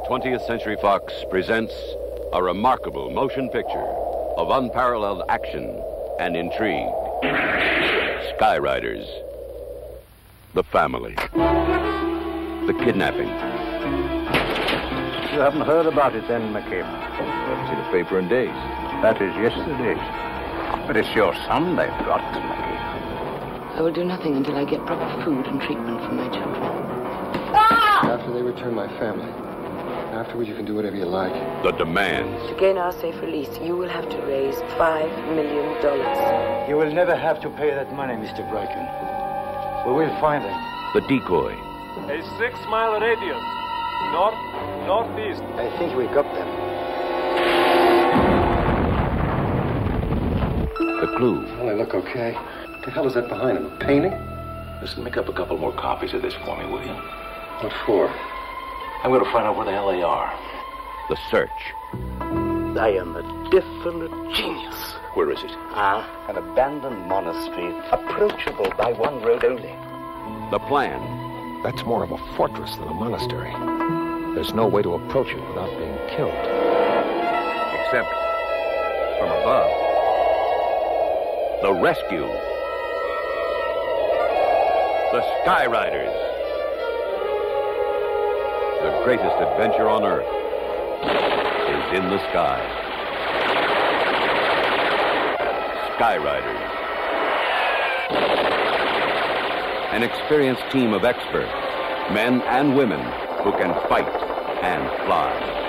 20th Century Fox presents a remarkable motion picture of unparalleled action and intrigue. Skyriders. The family. The kidnapping. You haven't heard about it then, McCabe? Haven't seen a paper in days. That is yesterday's. But it's your son they've got, McCabe. I will do nothing until I get proper food and treatment for my children. After they return my family. Afterwards, you can do whatever you like. The demands. To gain our safe release, you will have to raise $5 million. You will never have to pay that money, Mr. Bracken. We will find them. The decoy. A 6-mile radius. Northeast. I think we got them. The clue. Well, they look okay. What the hell is that behind him? A painting? Listen, make up a couple more copies of this for me, will you? What for? I'm going to find out where the hell they are. The search. I am a definite genius. Where is it? An abandoned monastery, approachable by one road only. The plan. That's more of a fortress than a monastery. There's no way to approach it without being killed. Except from above. The rescue. The Skyriders. The greatest adventure on Earth is in the sky. Skyriders. An experienced team of experts, men and women, who can fight and fly.